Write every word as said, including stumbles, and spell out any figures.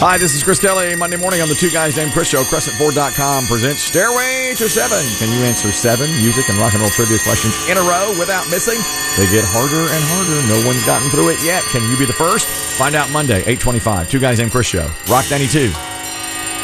Hi, this is Chris Kelly. Monday morning on the Two Guys Named Chris Show. Crescent Ford dot com presents Stairway to Seven. Can you answer seven music and rock and roll trivia questions in a row without missing? They get harder and harder. No one's gotten through it yet. Can you be the first? Find out Monday, eight twenty-five. Two Guys Named Chris Show. Rock ninety-two.